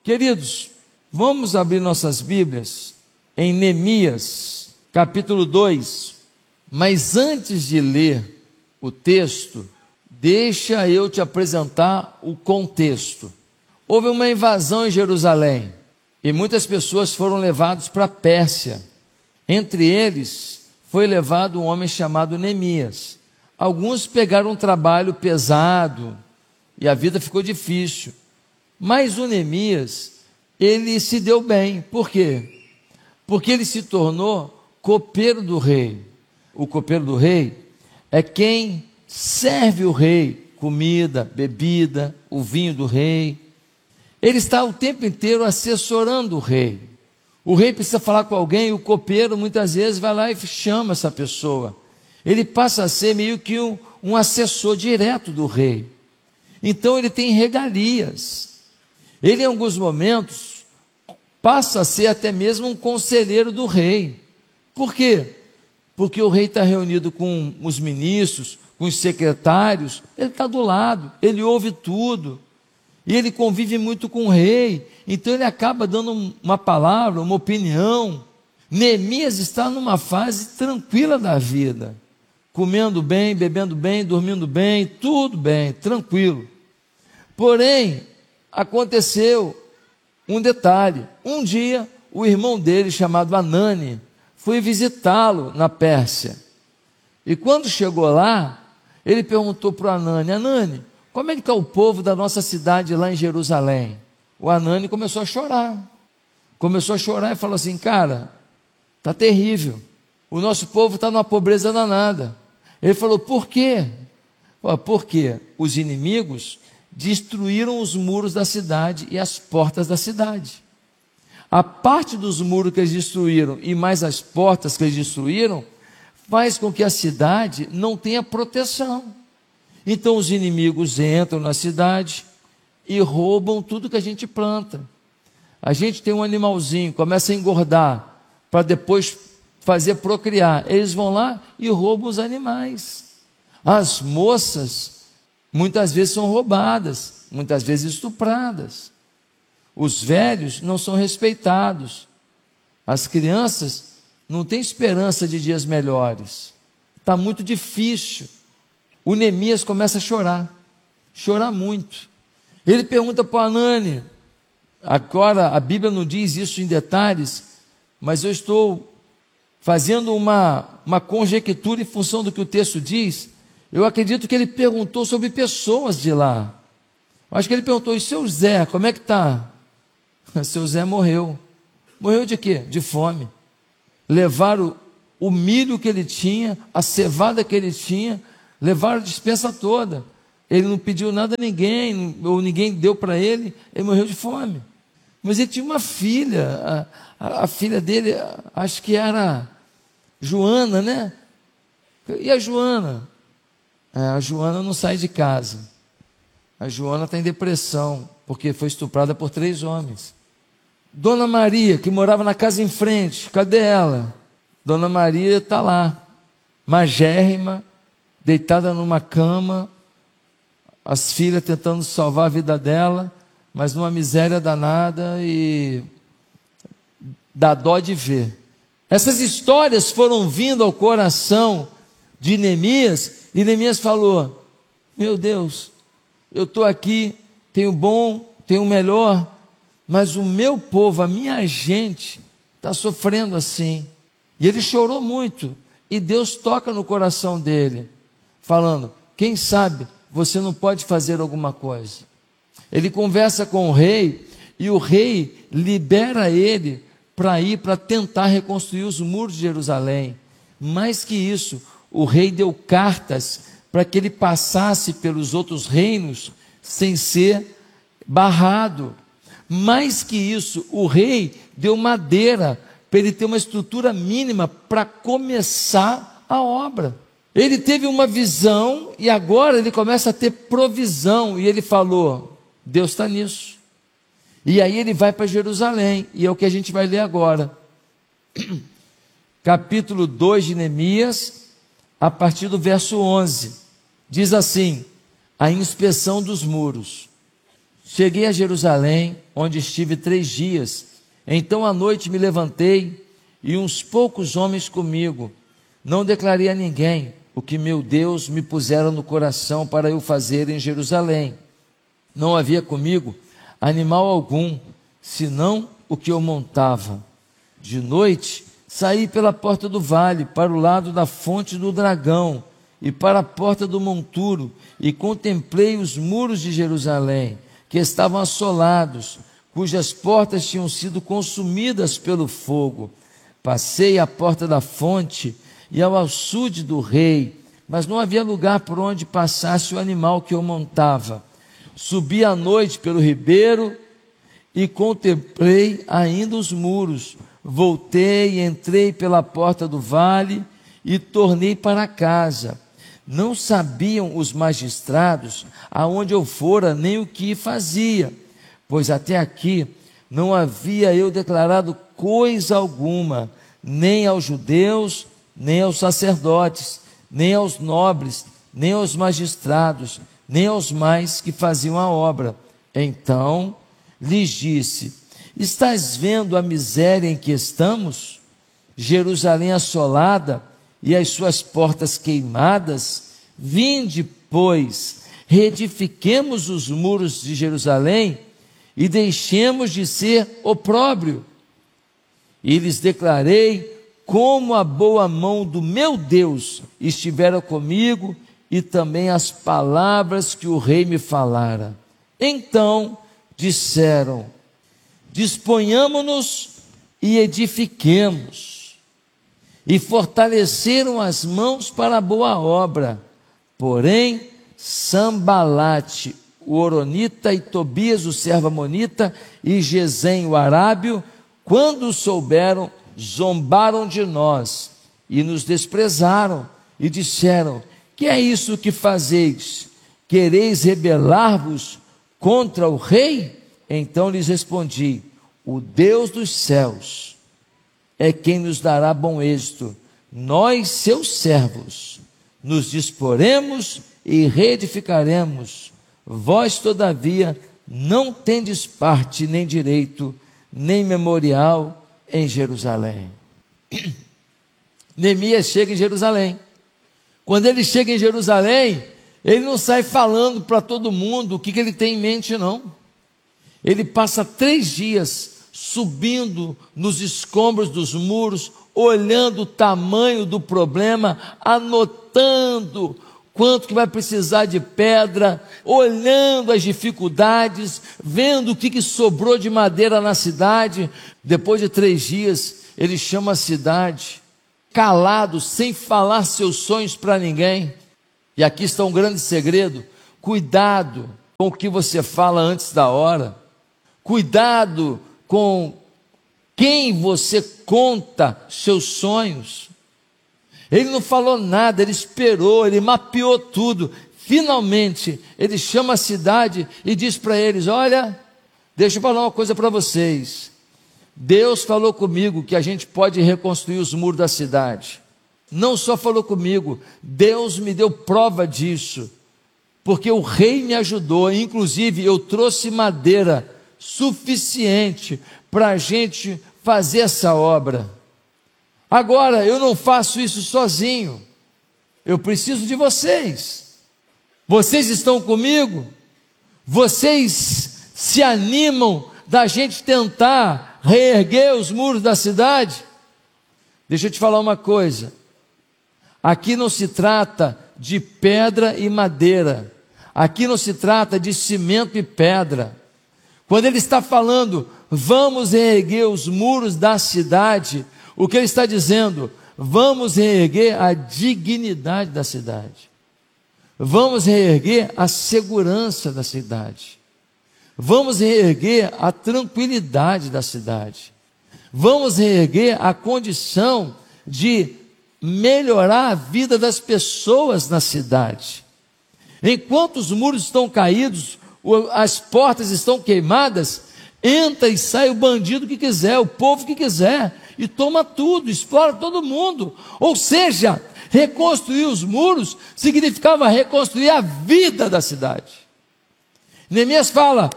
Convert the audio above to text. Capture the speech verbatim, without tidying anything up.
Queridos, vamos abrir nossas Bíblias em Neemias, capítulo dois. Mas antes de ler o texto, deixa eu te apresentar o contexto. Houve uma invasão em Jerusalém e muitas pessoas foram levadas para a Pérsia. Entre eles foi levado um homem chamado Neemias. Alguns pegaram um trabalho pesado e a vida ficou difícil. Mas o Neemias, ele se deu bem. Por quê? Porque ele se tornou copeiro do rei. O copeiro do rei é quem serve o rei comida, bebida, o vinho do rei. Ele está o tempo inteiro assessorando o rei. O rei precisa falar com alguém, o copeiro muitas vezes vai lá e chama essa pessoa. Ele passa a ser meio que um, um assessor direto do rei. Então ele tem regalias. Ele em alguns momentos passa a ser até mesmo um conselheiro do rei. Por quê? Porque o rei está reunido com os ministros, com os secretários, ele está do lado, ele ouve tudo. E ele convive muito com o rei, então ele acaba dando uma palavra, uma opinião. Neemias está numa fase tranquila da vida, comendo bem, bebendo bem, dormindo bem, tudo bem, tranquilo. Porém, aconteceu um detalhe. Um dia, o irmão dele, chamado Anani, foi visitá-lo na Pérsia. E quando chegou lá, ele perguntou para o Anani: Anani, como é que está o povo da nossa cidade lá em Jerusalém? O Anani começou a chorar. Começou a chorar e falou assim: cara, está terrível. O nosso povo está numa pobreza danada. Ele falou: por quê? Porque os inimigos destruíram os muros da cidade e as portas da cidade. A parte dos muros que eles destruíram e mais as portas que eles destruíram faz com que a cidade não tenha proteção. Então os inimigos entram na cidade e roubam tudo que a gente planta. A gente tem um animalzinho, começa a engordar para depois fazer procriar. Eles vão lá e roubam os animais. As moças muitas vezes são roubadas, muitas vezes estupradas. Os velhos não são respeitados. As crianças não têm esperança de dias melhores. Está muito difícil. O Neemias começa a chorar, chorar muito. Ele pergunta para o Anani, agora a Bíblia não diz isso em detalhes, mas eu estou fazendo uma, uma conjectura em função do que o texto diz. Eu acredito que ele perguntou sobre pessoas de lá. Eu acho que ele perguntou: e seu Zé, como é que está? Seu Zé morreu. Morreu de quê? De fome. Levaram o milho que ele tinha, a cevada que ele tinha, levaram a despensa toda. Ele não pediu nada a ninguém, ou ninguém deu para ele, ele morreu de fome. Mas ele tinha uma filha, a, a, a filha dele, acho que era Joana, né? E a Joana? É, a Joana não sai de casa. A Joana está em depressão, porque foi estuprada por três homens. Dona Maria, que morava na casa em frente, cadê ela? Dona Maria está lá, magérrima, deitada numa cama, as filhas tentando salvar a vida dela, mas numa miséria danada e dá dó de ver. Essas histórias foram vindo ao coração de Neemias, e Neemias falou: meu Deus, eu estou aqui, tenho bom, tenho melhor, mas o meu povo, a minha gente, está sofrendo assim. E ele chorou muito, e Deus toca no coração dele, falando: quem sabe você não pode fazer alguma coisa. Ele conversa com o rei, e o rei libera ele para ir para tentar reconstruir os muros de Jerusalém. Mais que isso, o rei deu cartas para que ele passasse pelos outros reinos sem ser barrado. Mais que isso, o rei deu madeira para ele ter uma estrutura mínima para começar a obra. Ele teve uma visão e agora ele começa a ter provisão, e ele falou: Deus está nisso. E aí ele vai para Jerusalém, e é o que a gente vai ler agora. Capítulo dois de Neemias, a partir do verso onze. Diz assim: a inspeção dos muros. Cheguei a Jerusalém, onde estive três dias. Então à noite me levantei, e uns poucos homens comigo. Não declarei a ninguém o que meu Deus me pusera no coração para eu fazer em Jerusalém. Não havia comigo animal algum, senão o que eu montava. De noite, saí pela porta do vale, para o lado da fonte do dragão, e para a porta do monturo, e contemplei os muros de Jerusalém, que estavam assolados, cujas portas tinham sido consumidas pelo fogo. Passei à porta da fonte e ao açude do rei, mas não havia lugar por onde passasse o animal que eu montava. Subi à noite pelo ribeiro e contemplei ainda os muros. Voltei e entrei pela porta do vale e tornei para casa. Não sabiam os magistrados aonde eu fora, nem o que fazia, pois até aqui não havia eu declarado coisa alguma, nem aos judeus, nem aos sacerdotes, nem aos nobres, nem aos magistrados, nem aos mais que faziam a obra. Então lhes disse: estás vendo a miséria em que estamos? Jerusalém assolada e as suas portas queimadas? Vinde, pois, reedifiquemos os muros de Jerusalém e deixemos de ser opróbrio. E lhes declarei como a boa mão do meu Deus estivera comigo, e também as palavras que o rei me falara. Então disseram: disponhamo-nos e edifiquemos. E fortaleceram as mãos para a boa obra. Porém, Sambalate, o horonita, e Tobias, o servo amonita, e Gesem, o arábio, quando souberam, zombaram de nós e nos desprezaram e disseram: que é isso que fazeis? Quereis rebelar-vos contra o rei? Então lhes respondi: o Deus dos céus é quem nos dará bom êxito. Nós, seus servos, nos disporemos e reedificaremos. Vós, todavia, não tendes parte, nem direito, nem memorial em Jerusalém. Neemias chega em Jerusalém. Quando ele chega em Jerusalém, ele não sai falando para todo mundo o que, que ele tem em mente, não. Ele passa três dias subindo nos escombros dos muros, olhando o tamanho do problema, anotando quanto que vai precisar de pedra, olhando as dificuldades, vendo o que, que sobrou de madeira na cidade. Depois de três dias, ele chama a cidade, calado, sem falar seus sonhos para ninguém. E aqui está um grande segredo: cuidado com o que você fala antes da hora, cuidado com quem você conta seus sonhos. Ele não falou nada, ele esperou, ele mapeou tudo. Finalmente, ele chama a cidade e diz para eles: olha, deixa eu falar uma coisa para vocês. Deus falou comigo que a gente pode reconstruir os muros da cidade. Não só falou comigo, Deus me deu prova disso, porque o rei me ajudou. Inclusive eu trouxe madeira suficiente para a gente fazer essa obra. Agora, eu não faço isso sozinho, eu preciso de vocês. Vocês estão comigo? Vocês se animam da gente tentar reerguer os muros da cidade? Deixa eu te falar uma coisa: aqui não se trata de pedra e madeira, aqui não se trata de cimento e pedra. Quando ele está falando, vamos reerguer os muros da cidade, o que ele está dizendo? Vamos reerguer a dignidade da cidade, vamos reerguer a segurança da cidade, vamos reerguer a tranquilidade da cidade, vamos reerguer a condição de melhorar a vida das pessoas na cidade. Enquanto os muros estão caídos, as portas estão queimadas, entra e sai o bandido que quiser, o povo que quiser, e toma tudo, explora todo mundo. Ou seja, reconstruir os muros significava reconstruir a vida da cidade. Neemias fala: